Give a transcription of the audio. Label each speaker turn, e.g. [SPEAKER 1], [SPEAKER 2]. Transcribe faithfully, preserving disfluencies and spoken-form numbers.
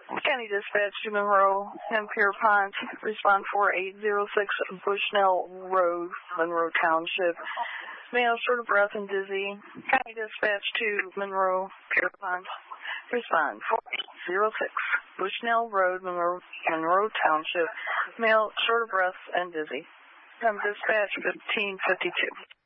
[SPEAKER 1] County Dispatch to Monroe and Pierpont. Respond four eight zero six Bushnell Road, Monroe Township. Male, short of breath and dizzy. County Dispatch to Monroe, Pierpont. Respond four eight zero six Bushnell Road, Monroe, Monroe Township. Male, short of breath and dizzy. Come dispatch fifteen fifty-two.